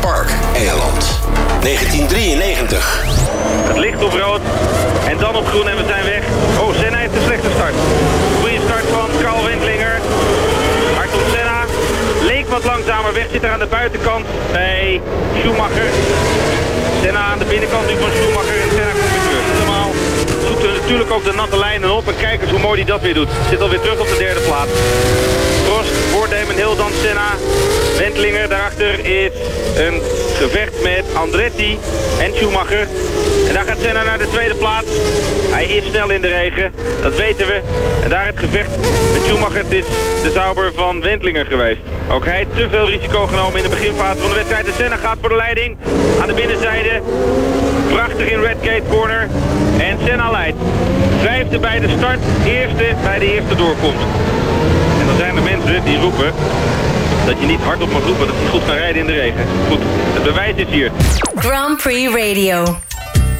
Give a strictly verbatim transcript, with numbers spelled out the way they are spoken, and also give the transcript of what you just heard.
Park, Engeland. negentien drieënnegentig. Het licht op rood en dan op groen en we zijn weg. Oh, Senna heeft een slechte start. Goeie start van Carl Wendlinger. Ayrton Senna leek wat langzamer weg, zit er aan de buitenkant bij Schumacher. Senna aan de binnenkant nu van Schumacher en Senna komt weer terug. Helemaal zoekt er natuurlijk ook de natte lijnen op en kijk eens hoe mooi hij dat weer doet. Zit alweer terug op de derde plaats. Prost voor Damon Hill, dan Senna. Wendlinger, daarachter is een gevecht met Andretti en Schumacher. En daar gaat Senna naar de tweede plaats. Hij is snel in de regen, dat weten we. En daar het gevecht met Schumacher, het is de Sauber van Wendlinger geweest. Ook hij heeft te veel risico genomen in de beginfase van de wedstrijd. En Senna gaat voor de leiding aan de binnenzijde. Prachtig in Redgate Corner. En Senna leidt. Vijfde bij de start, eerste bij de eerste doorkomst. En dan zijn er mensen die roepen dat je niet hardop mag roepen dat hij goed kan rijden in de regen. Goed, het bewijs is hier. Grand Prix Radio.